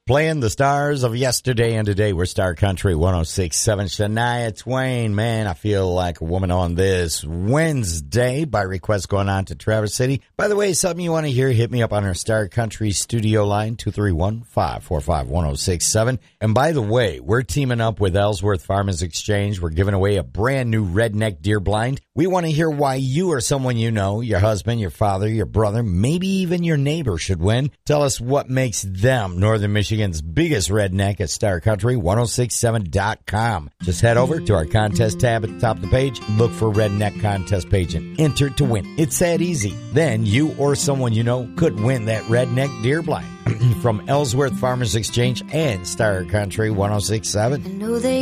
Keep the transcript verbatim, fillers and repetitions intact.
Playing the stars of yesterday and today. We're Star Country one oh six point seven. Shania Twain, man, I feel like a woman on this Wednesday by request going on to Traverse City. By the way, something you want to hear, hit me up on our Star Country studio line, two three one, five four five, one oh six seven. And by the way, we're teaming up with Ellsworth Farmers Exchange. We're giving away a brand new redneck deer blind. We want to hear why you or someone you know, your husband, your father, your brother, maybe even your neighbor should win. Tell us what makes them Northern Michigan's biggest redneck at star country one oh six seven dot com. Just head over to our contest tab at the top of the page, look for Redneck Contest page, and enter to win. It's that easy. Then you or someone you know could win that redneck deer blind from Ellsworth Farmers Exchange and Star Country one oh six point seven. I know they